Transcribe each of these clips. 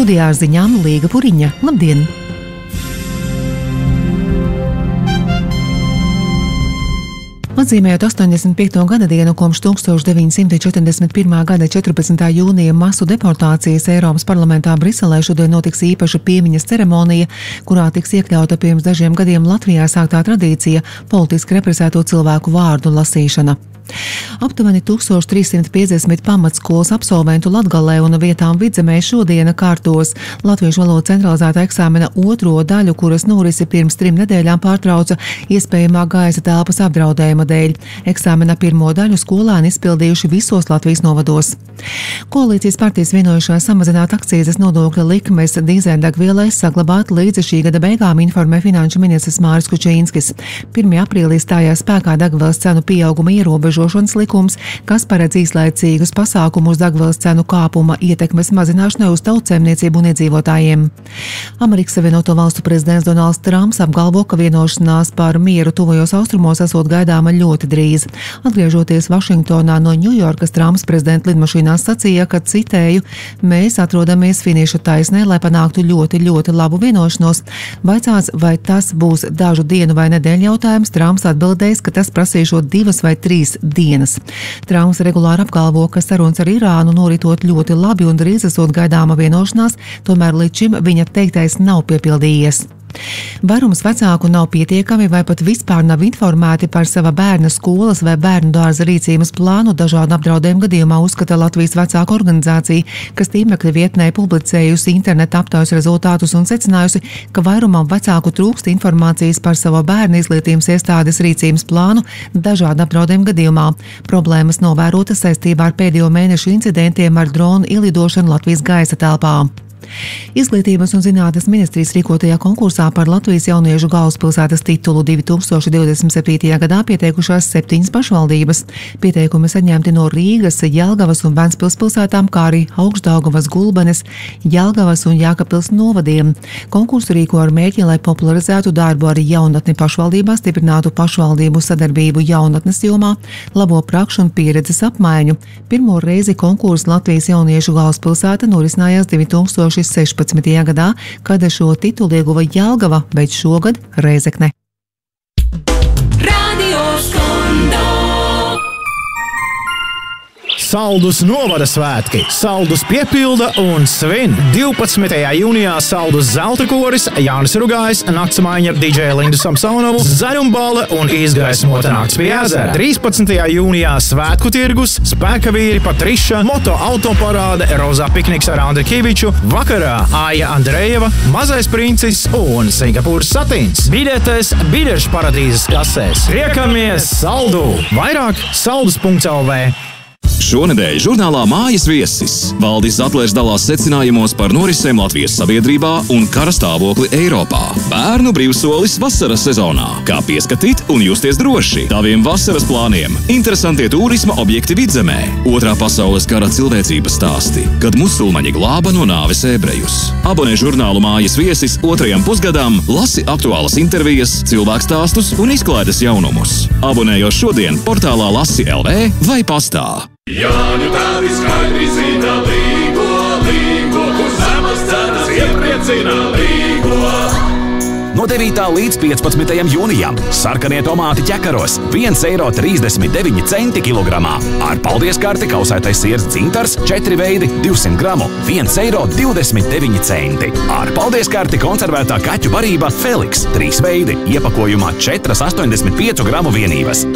Studijā ar ziņām Līga Puriņa. Labdien! Atzīmējot 85. gada dienu kopš 1941. gada 14. jūnija masu deportācijas Eiropas parlamentā Briselē, šodien notiks īpaša piemiņas ceremonija, kurā tiks iekļauta pirms dažiem gadiem Latvijā sāktā tradīcija politiski represēto cilvēku vārdu lasīšana. Aptuveni 1350 pamatskolas absolventu Latgalē un vietām Vidzemē šodien kārtos latviešu valodas centralizētā eksāmena otro daļu, kuras norisi pirms 3 nedēļām pārtrauca iespējamā gaisa telpas apdraudējuma dēļ. Eksāmena pirmo daļu skolēni izpildījuši visos Latvijas novados. Koalīcijas partijas vienojušās samazināt akcīzes nodokļa likmes dīzeļdegvielai saglabāt līdz šī gada beigām, informē finanšu ministrs Māris Kučīnskis. 1. aprīlī stājās spēkā degvielas cenu pieauguma ierobežošanas likums, kas paredz īslaicīgus pasākumus degvielas cenu kāpuma ietekmes mazināšanai uz tautsēmniecību un iedzīvotājiem. Amerikas Savienoto Valstu prezidents Donalds Trumps apgalvo, ka vienošanās par mieru tuvajos austrumos esot gaidāma ļoti drīz. Atgriežoties Vašingtonā no Ņujorkas, Trumps prezidenta lidmašīnā sacīja, ka, citēju, mēs atrodamies finiša taisnē, lai panāktu ļoti labu vienošanos. Vaicāts, vai tas būs dažu dienu vai nedēļu jautājums, Trumps atbildējis, ka tas prasīšot 2 vai 3 dienas. Trumps regulāri apgalvo, ka sarunas ar Irānu noritot ļoti labi un drīz esot gaidāma vienošanās, tomēr līdz šim viņa teiktais nav piepildījies. Vairums vecāku nav pietiekami vai pat vispār nav informēti par sava bērna skolas vai bērnu dārza rīcības plānu dažādu apdraudējumu gadījumā, uzskata Latvijas vecāku organizācija, kas tīmekļa vietnē publicējusi interneta aptaujas rezultātus un secinājusi, ka vairumam vecāku trūkst informācijas par savu bērnu izglītības iestādes rīcības plānu dažādu apdraudējumu gadījumā. Problēmas novērotas saistībā ar pēdējo mēnešu incidentiem ar dronu ielidošanu Latvijas gaisa telpā. Izglītības un zinātnes ministrijas rīkotajā konkursā par Latvijas jauniešu galvaspilsētas titulu 2027. gadā pieteikušās 7 pašvaldības. Pieteikumi saņemti no Rīgas, Jelgavas un Ventspils pilsētām, kā arī Augšdaugavas, Gulbenes, Jelgavas un Jēkabpils novadiem. Konkursu rīko ar mērķi, lai popularizētu darbu ar jaunatni pašvaldībās, stiprinātu pašvaldību sadarbību jaunatnes jomā, labo prakšu un pieredzes apmaiņu. Pirmo reizi konkursu Latvijas jauniešu galvaspilsēta norisinājās 2016. gadā, kad šo titulu ieguva Jelgava, bet šogad Rēzekne. Saldus novada svētki, Saldus piepilda un svin. 12. jūnijā Saldus zelta koris, Jānis Rugājs, naktsmaiņa DJ Lindu Samsonovu, zaļumbale un izgaismota nakts pie ezera. 13. jūnijā svētku tirgus, spēka vīri Patriša, moto autoparāde, rozā pikniks ar Andri Kiviču, vakarā Aija Andrejeva, mazais princis un Singapūras satīns. Biļetes biļešu paradīzes kasēs. Riekamies Saldu! Vairāk saldus.lv. Šonedēļ žurnālā Mājas viesis Valdis Zatlers dalās secinājumos par norisēm Latvijas sabiedrībā un kara stāvokli Eiropā. Bērnu brīvsolis vasaras sezonā. Kā pieskatīt un justies droši taviem vasaras plāniem. Interesantie turisma objekti Vidzemē. Otrā pasaules kara cilvēcības stāsti, kad musulmaņi glāba no nāves ebrejus. Abonē žurnālu Mājas viesis 2. pusgadām, lasi aktuālas intervijas, cilvēkstāstus un izklaides jaunumus. Abonējot šodien portālā Lasi LV vai pastā. Jāņu tādi skaidri zina līgo, kur zemes cenas iepriecina līgo. No 9. līdz 15. jūnijam sarkanie tomāti ķekaros 1,39 eiro kilogramā. Ar paldies karti kausētais siers dzintars 4 veidi 200 gramu 1,29 eiro. Ar paldies karti konservētā kaķu barība Feliks 3 veidi iepakojumā 4,85 gramu vienības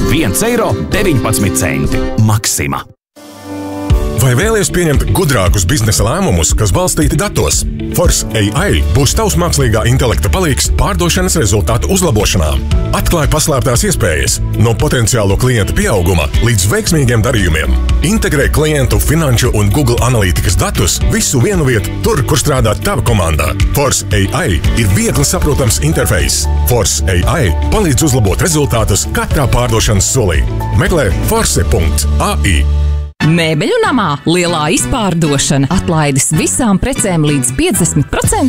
1,19 eiro. Maksima. Vai vēlies pieņemt gudrākus biznesa lēmumus, kas balstīti datos? Force AI būs tavs mākslīgā intelekta palīgs pārdošanas rezultātu uzlabošanā. Atklāj paslēptās iespējas no potenciālo klientu pieauguma līdz veiksmīgiem darījumiem. Integrē klientu, finanšu un Google analītikas datus visu vienu vietu, tur, kur strādā tava komanda. Force AI ir viegli saprotams interfejs. Force AI palīdz uzlabot rezultātus katrā pārdošanas solī. Meklē force.ai. Mēbeļu namā lielā izpārdošana, atlaides visām precēm līdz 50%.